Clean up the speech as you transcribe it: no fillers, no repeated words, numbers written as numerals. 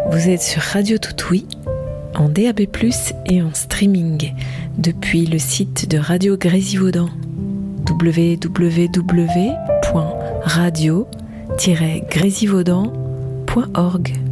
Vous êtes sur Radio Toutouille, en DAB+, et en streaming, depuis le site de Radio Grésivaudan, www.radio-grésivaudan.org.